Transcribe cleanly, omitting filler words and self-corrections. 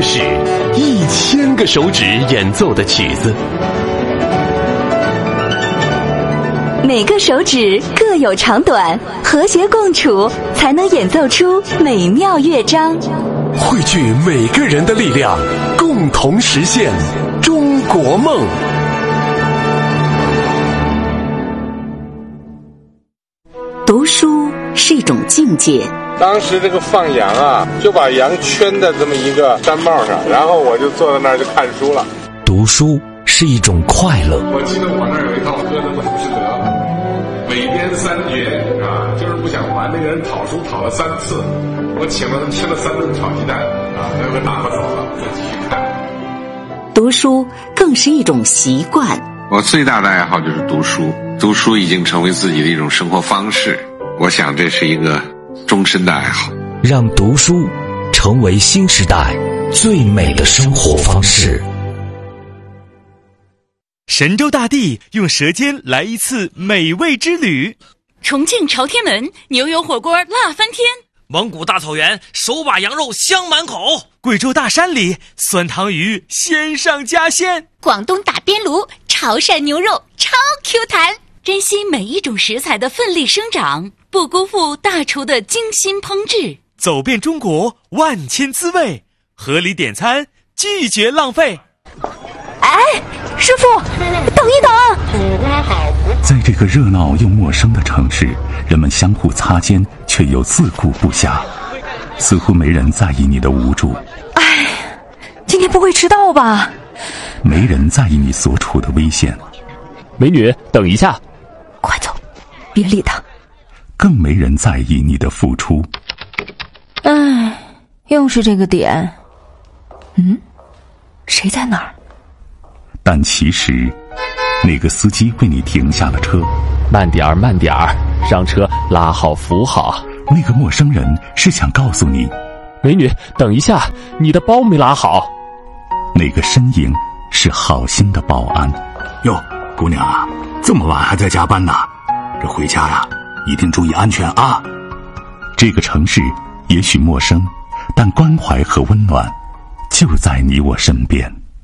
是1000个手指演奏的曲子。 每个手指各有长短，和谐共处，才能演奏出美妙乐章。 汇聚每个人的力量，共同实现中国梦。 读书是一种境界。 当时这个放羊啊，就把羊圈在这么一个毡帽上，然后我就坐在那儿就看书了。 读书是一种快乐。 我记得我那儿有一套歌的不是得北边3绝啊，就是不想还那个人讨书讨了3次，我请了他吃了3顿炒鸡蛋啊，然后打发走了，再继续看。 读书更是一种习惯。 我最大的爱好就是读书，读书已经成为自己的一种生活方式，我想这是一个终身的爱好。 让读书成为新时代最美的生活方式。 神州大地用舌尖来一次美味之旅。 重庆朝天门牛油火锅辣翻天。 蒙古大草原手把羊肉香满口。 贵州大山里酸汤鱼鲜上加鲜。 广东打边炉潮汕牛肉超 Q 弹。珍惜每一种食材的奋力生长，不辜负大厨的精心烹制。 走遍中国万千滋味，合理点餐，拒绝浪费。 哎，师傅，等一等！ 在这个热闹又陌生的城市，人们相互擦肩，却又自顾不暇，似乎没人在意你的无助。 哎，今天不会迟到吧？ 没人在意你所处的危险。 美女，等一下。 快走，别理他。 更没人在意你的付出。 哎，又是这个点。谁在哪儿？ 但其实那个司机为你停下了车。 慢点儿，慢点儿，上车拉好扶好。 那个陌生人是想告诉你， 美女，等一下，你的包没拉好。 那个身影是好心的保安。 哟，姑娘啊，这么晚还在加班呢，这回家呀，一定注意安全啊。 这个城市也许陌生，但关怀和温暖就在你我身边。